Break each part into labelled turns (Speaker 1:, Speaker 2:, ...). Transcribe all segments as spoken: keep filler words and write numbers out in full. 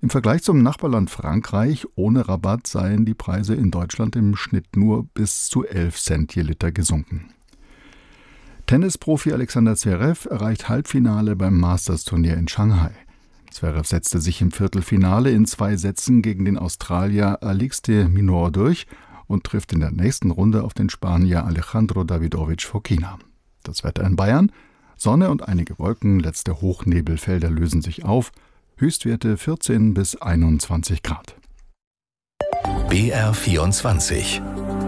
Speaker 1: Im Vergleich zum Nachbarland Frankreich ohne Rabatt seien die Preise in Deutschland im Schnitt nur bis zu elf Cent je Liter gesunken. Tennisprofi Alexander Zverev erreicht Halbfinale beim Masters-Turnier in Shanghai. Zverev setzte sich im Viertelfinale in zwei Sätzen gegen den Australier Alix de Minaur durch und trifft in der nächsten Runde auf den Spanier Alejandro Davidovich Fokina. Das Wetter in Bayern: Sonne und einige Wolken, letzte Hochnebelfelder lösen sich auf, Höchstwerte vierzehn bis einundzwanzig Grad.
Speaker 2: B R vierundzwanzig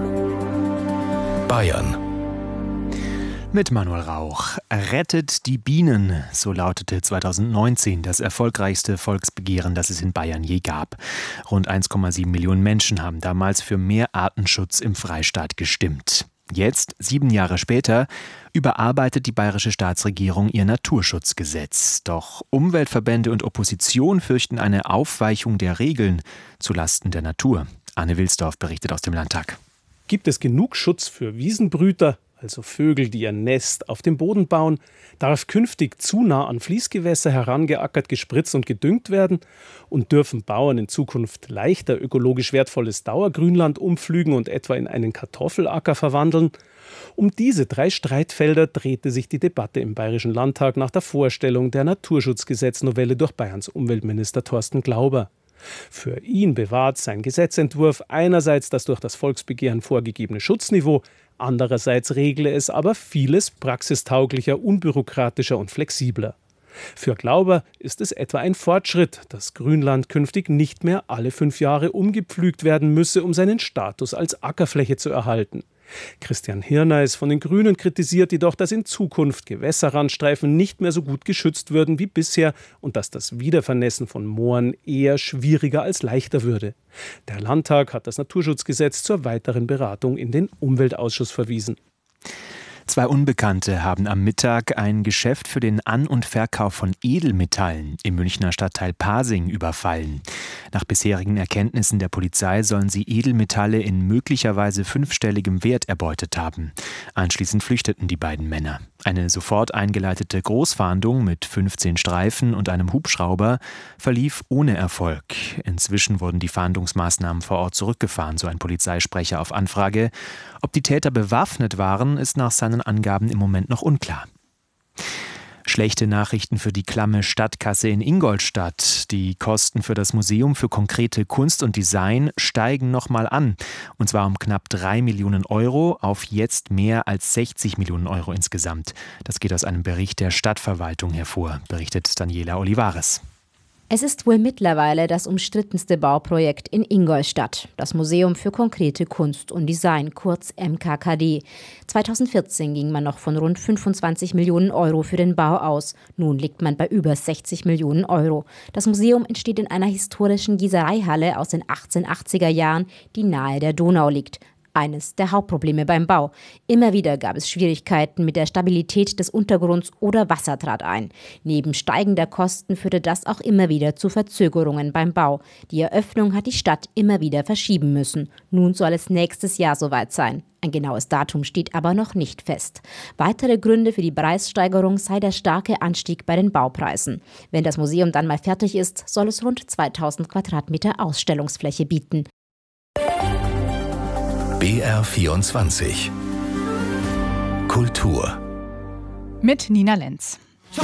Speaker 2: Bayern.
Speaker 3: Mit Manuel Rauch. Rettet die Bienen, so lautete zweitausendneunzehn das erfolgreichste Volksbegehren, das es in Bayern je gab. Rund eins Komma sieben Millionen Menschen haben damals für mehr Artenschutz im Freistaat gestimmt. Jetzt, sieben Jahre später, überarbeitet die bayerische Staatsregierung ihr Naturschutzgesetz. Doch Umweltverbände und Opposition fürchten eine Aufweichung der Regeln zulasten der Natur. Anne Wilsdorf berichtet aus dem Landtag.
Speaker 4: Gibt es genug Schutz für Wiesenbrüter, also Vögel, die ihr Nest auf dem Boden bauen? Darf künftig zu nah an Fließgewässer herangeackert, gespritzt und gedüngt werden? Und dürfen Bauern in Zukunft leichter ökologisch wertvolles Dauergrünland umpflügen und etwa in einen Kartoffelacker verwandeln? Um diese drei Streitfelder drehte sich die Debatte im Bayerischen Landtag nach der Vorstellung der Naturschutzgesetznovelle durch Bayerns Umweltminister Thorsten Glauber. Für ihn bewahrt sein Gesetzentwurf einerseits das durch das Volksbegehren vorgegebene Schutzniveau, andererseits regle es aber vieles praxistauglicher, unbürokratischer und flexibler. Für Glauber ist es etwa ein Fortschritt, dass Grünland künftig nicht mehr alle fünf Jahre umgepflügt werden müsse, um seinen Status als Ackerfläche zu erhalten. Christian Hirneis von den Grünen kritisiert jedoch, dass in Zukunft Gewässerrandstreifen nicht mehr so gut geschützt würden wie bisher und dass das Wiedervernässen von Mooren eher schwieriger als leichter würde. Der Landtag hat das Naturschutzgesetz zur weiteren Beratung in den Umweltausschuss verwiesen.
Speaker 3: Zwei Unbekannte haben am Mittag ein Geschäft für den An- und Verkauf von Edelmetallen im Münchner Stadtteil Pasing überfallen. Nach bisherigen Erkenntnissen der Polizei sollen sie Edelmetalle in möglicherweise fünfstelligem Wert erbeutet haben. Anschließend flüchteten die beiden Männer. Eine sofort eingeleitete Großfahndung mit fünfzehn Streifen und einem Hubschrauber verlief ohne Erfolg. Inzwischen wurden die Fahndungsmaßnahmen vor Ort zurückgefahren, so ein Polizeisprecher auf Anfrage. Ob die Täter bewaffnet waren, ist nach seinen Angaben im Moment noch unklar. Schlechte Nachrichten für die klamme Stadtkasse in Ingolstadt. Die Kosten für das Museum für konkrete Kunst und Design steigen nochmal an. Und zwar um knapp drei Millionen Euro auf jetzt mehr als sechzig Millionen Euro insgesamt. Das geht aus einem Bericht der Stadtverwaltung hervor, berichtet Daniela Olivares.
Speaker 5: Es ist wohl mittlerweile das umstrittenste Bauprojekt in Ingolstadt, das Museum für konkrete Kunst und Design, kurz M K K D. zweitausendvierzehn ging man noch von rund fünfundzwanzig Millionen Euro für den Bau aus. Nun liegt man bei über sechzig Millionen Euro. Das Museum entsteht in einer historischen Gießereihalle aus den achtzehnhundertachtziger Jahren, die nahe der Donau liegt. Eines der Hauptprobleme beim Bau. Immer wieder gab es Schwierigkeiten mit der Stabilität des Untergrunds oder Wasser trat ein. Neben steigender Kosten führte das auch immer wieder zu Verzögerungen beim Bau. Die Eröffnung hat die Stadt immer wieder verschieben müssen. Nun soll es nächstes Jahr soweit sein. Ein genaues Datum steht aber noch nicht fest. Weitere Gründe für die Preissteigerung sei der starke Anstieg bei den Baupreisen. Wenn das Museum dann mal fertig ist, soll es rund zweitausend Quadratmeter Ausstellungsfläche bieten.
Speaker 2: B R vierundzwanzig Kultur
Speaker 6: mit Nina Lenz.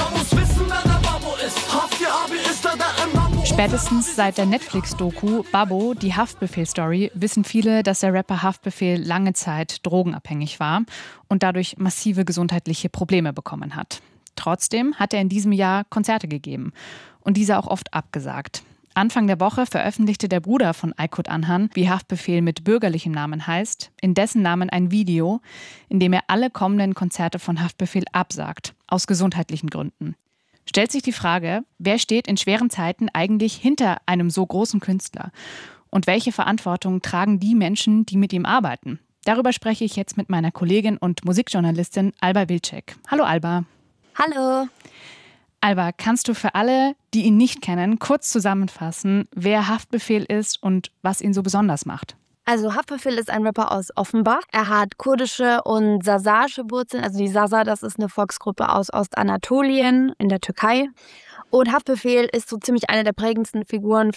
Speaker 6: Spätestens seit der Netflix-Doku Babbo, die Haftbefehl-Story, wissen viele, dass der Rapper Haftbefehl lange Zeit drogenabhängig war und dadurch massive gesundheitliche Probleme bekommen hat. Trotzdem hat er in diesem Jahr Konzerte gegeben und diese auch oft abgesagt. Anfang der Woche veröffentlichte der Bruder von Aykut Anhan, wie Haftbefehl mit bürgerlichem Namen heißt, in dessen Namen ein Video, in dem er alle kommenden Konzerte von Haftbefehl absagt, aus gesundheitlichen Gründen. Stellt sich die Frage, wer steht in schweren Zeiten eigentlich hinter einem so großen Künstler? Und welche Verantwortung tragen die Menschen, die mit ihm arbeiten? Darüber spreche ich jetzt mit meiner Kollegin und Musikjournalistin Alba Wilczek. Hallo Alba.
Speaker 7: Hallo.
Speaker 6: Alba, kannst du für alle, die ihn nicht kennen, kurz zusammenfassen, wer Haftbefehl ist und was ihn so besonders macht?
Speaker 7: Also Haftbefehl ist ein Rapper aus Offenbach. Er hat kurdische und sasaische Wurzeln. Also die Sasa, das ist eine Volksgruppe aus Ostanatolien in der Türkei. Und Haftbefehl ist so ziemlich eine der prägendsten Figuren